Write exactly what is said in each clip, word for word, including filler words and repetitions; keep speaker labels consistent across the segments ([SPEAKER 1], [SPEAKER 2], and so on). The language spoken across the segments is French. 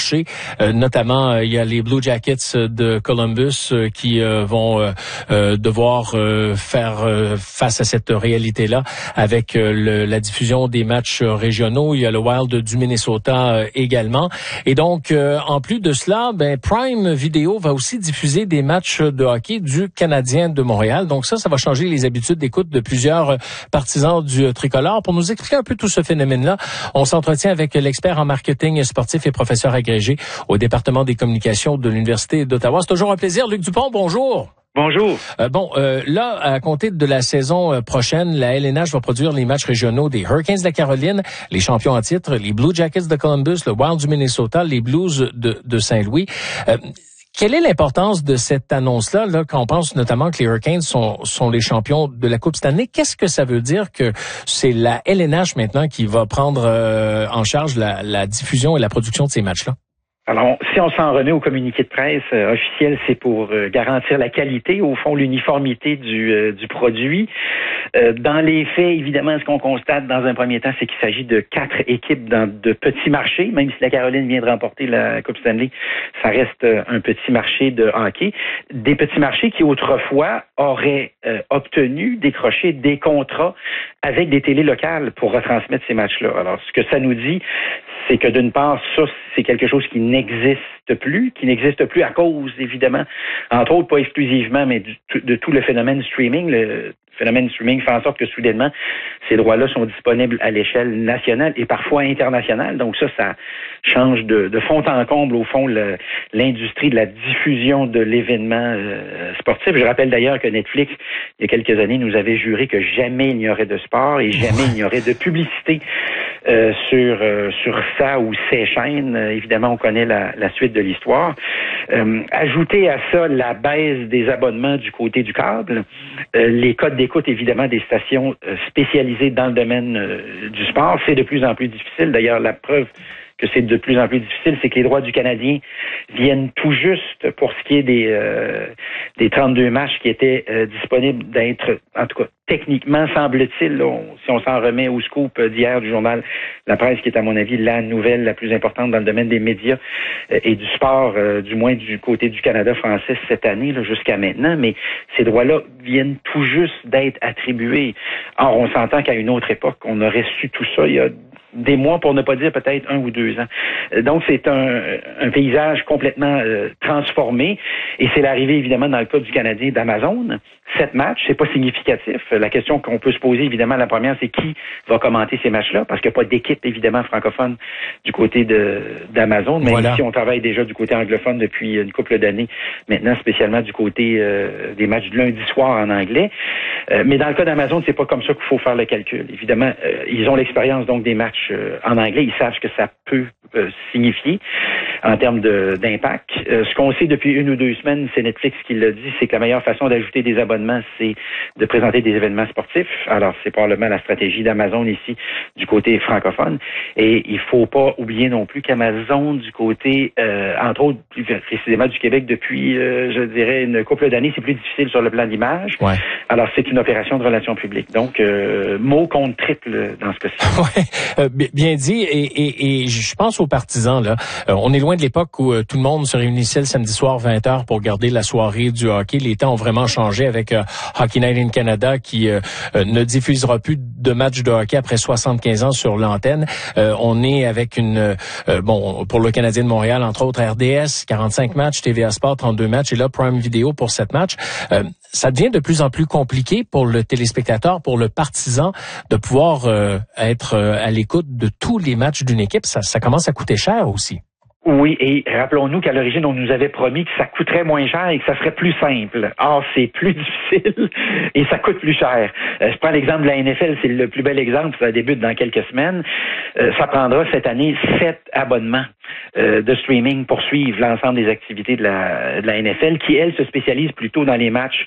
[SPEAKER 1] marché. Euh, notamment, euh, il y a les Blue Jackets de Columbus euh, qui euh, vont euh, euh, devoir euh, faire euh, face à cette réalité-là avec euh, le, la diffusion des matchs régionaux. Il y a le Wild du Minnesota euh, également. Et donc, euh, en plus de cela, ben Prime Video va aussi diffuser des matchs de hockey du Canadien de Montréal. Donc ça, ça va changer les habitudes d'écoute de plusieurs partisans du tricolore. Pour nous expliquer un peu tout ce phénomène-là, on s'entretient avec l'expert en marketing sportif et professeur agrégé au département des communications de l'Université d'Ottawa. C'est toujours un plaisir. Luc Dupont, bonjour.
[SPEAKER 2] Bonjour.
[SPEAKER 1] Euh, bon, euh, là, à compter de la saison euh, prochaine, la L N H va produire les matchs régionaux des Hurricanes de la Caroline, les champions en titre, les Blue Jackets de Columbus, le Wild du Minnesota, les Blues de, de Saint-Louis. Euh, Quelle est l'importance de cette annonce-là, là, quand on pense notamment que les Hurricanes sont, sont les champions de la Coupe Stanley? Qu'est-ce que ça veut dire que c'est la L N H maintenant qui va prendre euh, en charge la, la diffusion et la production de ces matchs-là?
[SPEAKER 2] Alors, si on s'en remet au communiqué de presse euh, officiel, c'est pour euh, garantir la qualité, au fond, l'uniformité du, euh, du produit. Euh, dans les faits, évidemment, ce qu'on constate dans un premier temps, c'est qu'il s'agit de quatre équipes dans de petits marchés. Même si la Caroline vient de remporter la Coupe Stanley, ça reste euh, un petit marché de hockey. Des petits marchés qui, autrefois, auraient euh, obtenu, décroché des contrats avec des télés locales pour retransmettre ces matchs-là. Alors, ce que ça nous dit, c'est que d'une part, ça, c'est quelque chose qui n'existe plus, qui n'existe plus à cause, évidemment, entre autres, pas exclusivement, mais du, de tout le phénomène streaming. Le phénomène streaming fait en sorte que, soudainement, ces droits-là sont disponibles à l'échelle nationale et parfois internationale. Donc ça, ça change de, de fond en comble, au fond, le, l'industrie de la diffusion de l'événement euh, sportif. Je rappelle d'ailleurs que Netflix, il y a quelques années, nous avait juré que jamais il n'y aurait de sport et jamais il n'y aurait de publicité euh, sur euh, sur sa ou ses chaînes. Euh, évidemment, on connaît la, la suite de l'histoire. Euh, ajouter à ça la baisse des abonnements du côté du câble, euh, les codes d'écoute, évidemment, des stations euh, spécialisées dans le domaine euh, du sport, c'est de plus en plus difficile. D'ailleurs, la preuve que c'est de plus en plus difficile, c'est que les droits du Canadien viennent tout juste pour ce qui est des euh, des trente-deux matchs qui étaient euh, disponibles d'être, en tout cas, techniquement, semble-t-il, là, on, si on s'en remet au scoop d'hier du journal La Presse, qui est, à mon avis, la nouvelle la plus importante dans le domaine des médias euh, et du sport, euh, du moins du côté du Canada français cette année, là, jusqu'à maintenant, mais ces droits-là viennent tout juste d'être attribués. Or, on s'entend qu'à une autre époque, on aurait su tout ça il y a des mois, pour ne pas dire peut-être un ou deux ans. Donc, c'est un, un paysage complètement euh, transformé. Et c'est l'arrivée, évidemment, dans le cas du Canadien d'Amazon. Sept matchs, c'est pas significatif. La question qu'on peut se poser, évidemment, la première, c'est qui va commenter ces matchs-là? Parce qu'il n'y a pas d'équipe, évidemment, francophone du côté de d'Amazon. Même voilà. Si on travaille déjà du côté anglophone depuis une couple d'années, maintenant, spécialement du côté euh, des matchs du lundi soir en anglais. Euh, mais dans le cas d'Amazon, c'est pas comme ça qu'il faut faire le calcul. Évidemment, euh, ils ont l'expérience, donc, des matchs euh, en anglais. Ils savent ce que ça peut euh, signifier en termes de, d'impact. Euh, ce qu'on sait depuis une ou deux semaines, c'est Netflix qui l'a dit, c'est que la meilleure façon d'ajouter des abonnements, c'est de présenter des événements sportifs. Alors, c'est probablement la stratégie d'Amazon ici, du côté francophone. Et il faut pas oublier non plus qu'Amazon, du côté, euh, entre autres, plus précisément du Québec, depuis, euh, je dirais, une couple d'années, c'est plus difficile sur le plan de l'image. Ouais. Alors, c'est une opération de relations publiques. Donc, euh, mot contre triple dans ce cas-ci.
[SPEAKER 1] Ouais, euh, bien dit. Et, et, et je pense aux partisans, là. Euh, on est loin de l'époque où euh, tout le monde se réunissait le samedi soir vingt heures pour garder la soirée du hockey. Les temps ont vraiment changé avec euh, Hockey Night in Canada qui euh, euh, ne diffusera plus de matchs de hockey après soixante-quinze ans sur l'antenne. Euh, on est avec une, euh, bon, pour le Canadien de Montréal, entre autres, R D S, quarante-cinq matchs, T V A Sport, trente-deux matchs, et là, Prime Video pour sept matchs. Euh, ça devient de plus en plus compliqué pour le téléspectateur, pour le partisan, de pouvoir euh, être euh, à l'écoute de tous les matchs d'une équipe. Ça, ça commence à coûter cher aussi.
[SPEAKER 2] Oui, et rappelons-nous qu'à l'origine, on nous avait promis que ça coûterait moins cher et que ça serait plus simple. Or, c'est plus difficile et ça coûte plus cher. Euh, je prends l'exemple de la N F L, c'est le plus bel exemple, ça débute dans quelques semaines. Euh, ça prendra cette année sept abonnements euh, de streaming pour suivre l'ensemble des activités de la, de la N F L, qui, elle, se spécialise plutôt dans les matchs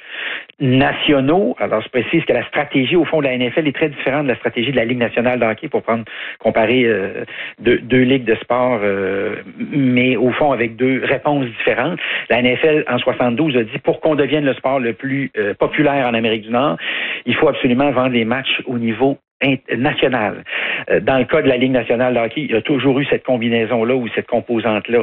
[SPEAKER 2] nationaux. Alors, je précise que la stratégie, au fond, de la N F L est très différente de la stratégie de la Ligue nationale de hockey, pour prendre comparer euh, deux, deux ligues de sport, euh, mais au fond avec deux réponses différentes. La N F L, en soixante-douze, a dit, pour qu'on devienne le sport le plus euh, populaire en Amérique du Nord, il faut absolument vendre les matchs au niveau national. Dans le cas de la Ligue nationale de hockey, il y a toujours eu cette combinaison-là ou cette composante-là